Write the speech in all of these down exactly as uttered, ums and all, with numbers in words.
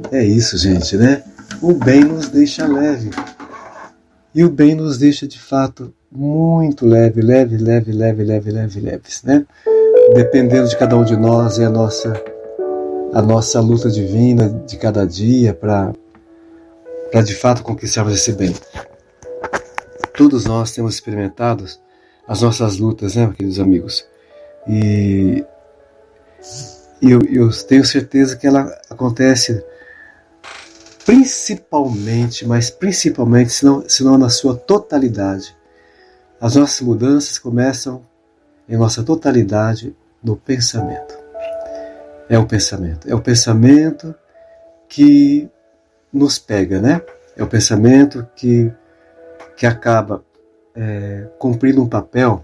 É isso, gente, né? O bem nos deixa leve. E o bem nos deixa, de fato, muito leve, leve, leve, leve, leve, leve, leves, né? Dependendo de cada um de nós, é a nossa, a nossa luta divina de cada dia para, para de fato conquistarmos esse bem. Todos nós temos experimentado as nossas lutas, né, queridos amigos? E eu, eu tenho certeza que ela acontece principalmente, mas principalmente, se não, se não na sua totalidade. As nossas mudanças começam em nossa totalidade no pensamento. É o pensamento. É o pensamento que nos pega, né? É o pensamento que, que acaba é, cumprindo um papel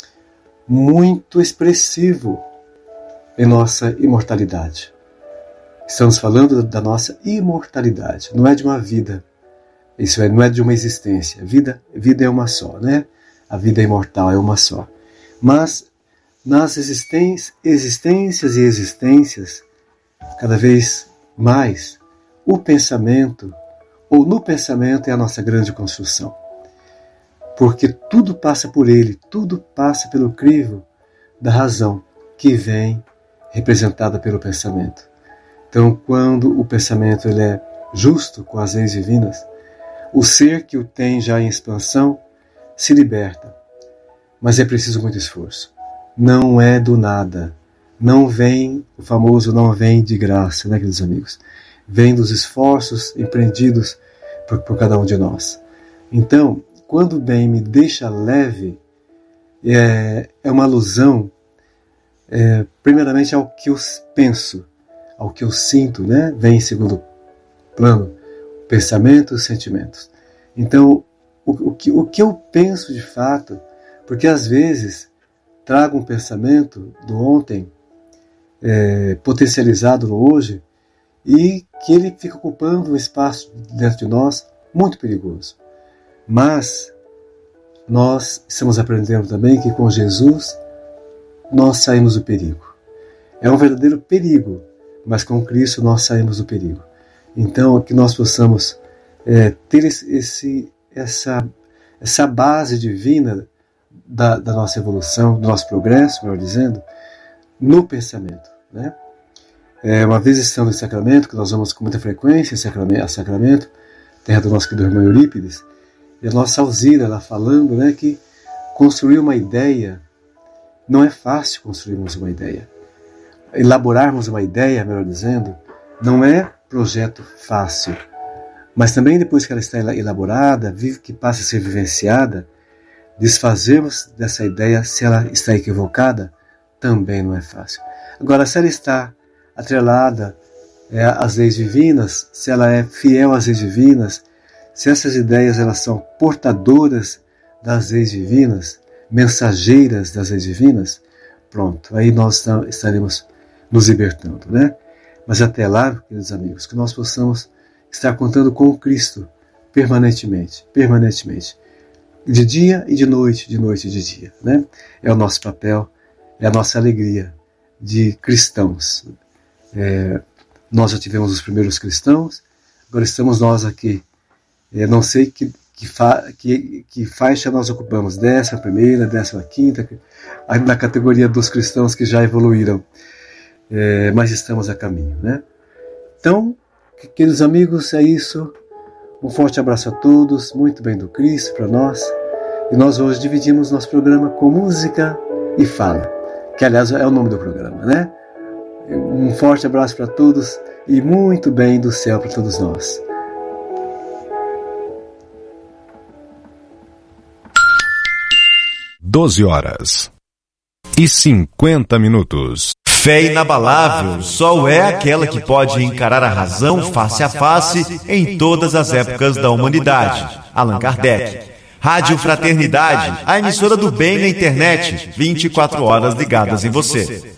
muito expressivo em nossa imortalidade. Estamos falando da nossa imortalidade, não é de uma vida, isso é, não é de uma existência. Vida, vida é uma só, né? A vida imortal é uma só. Mas nas existências, existências e existências, cada vez mais, o pensamento, ou no pensamento, é a nossa grande construção. Porque tudo passa por ele, tudo passa pelo crivo da razão, que vem representada pelo pensamento. Então, quando o pensamento ele é justo com as leis divinas, o ser que o tem já em expansão se liberta. Mas é preciso muito esforço. Não é do nada. Não vem, o famoso não vem de graça, né, queridos amigos? Vem dos esforços empreendidos por, por cada um de nós. Então, quando o bem me deixa leve, é, é uma alusão, é, primeiramente, ao que eu penso, ao que eu sinto, né? Vem em segundo plano, pensamentos, sentimentos. Então, o, o, que, o que eu penso de fato, porque às vezes trago um pensamento do ontem, é, potencializado no hoje, e que ele fica ocupando um espaço dentro de nós muito perigoso. Mas nós estamos aprendendo também que com Jesus nós saímos do perigo. É um verdadeiro perigo, mas com Cristo nós saímos do perigo. Então, que nós possamos é, ter esse, essa, essa base divina da, da nossa evolução, do nosso progresso, melhor dizendo, no pensamento, né? É, uma vez estando em Sacramento, que nós vamos com muita frequência a Sacramento, a Sacramento, terra do nosso querido irmão Eurípides, e a nossa Alzira, ela falando, né, que construir uma ideia, não é fácil construirmos uma ideia. Elaborarmos uma ideia, melhor dizendo, não é projeto fácil. Mas também depois que ela está elaborada, que passa a ser vivenciada, desfazermos dessa ideia, se ela está equivocada, também não é fácil. Agora, se ela está atrelada é, às leis divinas, se ela é fiel às leis divinas, se essas ideias elas são portadoras das leis divinas, mensageiras das leis divinas, pronto, aí nós estaremos nos libertando, né? Mas até lá, queridos amigos, que nós possamos estar contando com Cristo permanentemente, permanentemente, de dia e de noite, de noite e de dia, né? É o nosso papel, é a nossa alegria de cristãos. É, nós já tivemos os primeiros cristãos, agora estamos nós aqui. É, não sei que, que, fa, que, que faixa nós ocupamos, décima primeira, décima quinta, na categoria dos cristãos que já evoluíram, é, mas estamos a caminho, né? Então, queridos amigos, é isso. Um forte abraço a todos, muito bem do Cristo para nós. E nós hoje dividimos nosso programa com música e fala, que aliás é o nome do programa, né? Um forte abraço para todos e muito bem do céu para todos nós. doze horas e cinquenta minutos. Fé inabalável só é aquela que pode encarar a razão face a face em todas as épocas da humanidade. Allan Kardec. Rádio Fraternidade, a emissora do bem na internet, vinte e quatro horas ligadas em você.